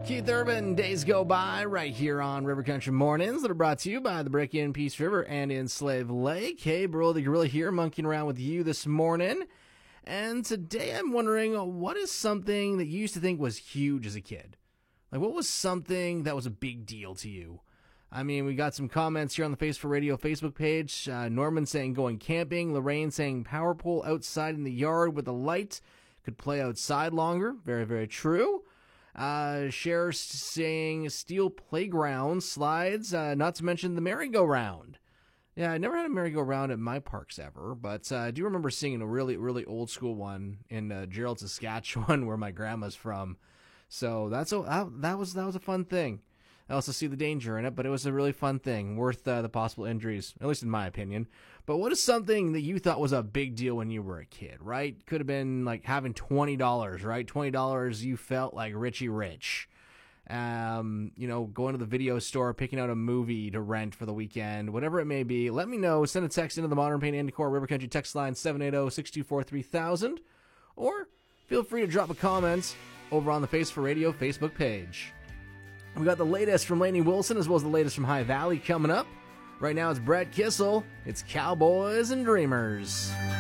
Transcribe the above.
Keith Urban, Days Go By, right here on River Country Mornings that are brought to you by the Break In Peace River and in Slave Lake. Hey, bro, the gorilla here, monkeying around with you this morning. And today I'm wondering, what is something that you used to think was huge as a kid? Like, what was something that was a big deal to you? I mean, we got some comments here on the Face for Radio Facebook page. Norman saying going camping. Lorraine saying power pole outside in the yard with a light. Could play outside longer. Very, very true. Cher saying steel playground slides, not to mention the merry-go-round. Yeah, I never had a merry-go-round at my parks ever, but I do remember seeing a really, really old school one in Gerald, Saskatchewan, where my grandma's from. So that was a fun thing. I also see the danger in it, but it was a really fun thing, worth the possible injuries, at least in my opinion. But what is something that you thought was a big deal when you were a kid, right? Could have been like having $20, right? $20, you felt like Richie Rich. Going to the video store, picking out a movie to rent for the weekend, whatever it may be. Let me know. Send a text into the Modern Paint and Decor River Country text line 780-624-3000, or feel free to drop a comment over on the Face for Radio Facebook page. We got the latest from Lainey Wilson as well as the latest from High Valley coming up. Right now it's Brett Kissel. It's Cowboys and Dreamers.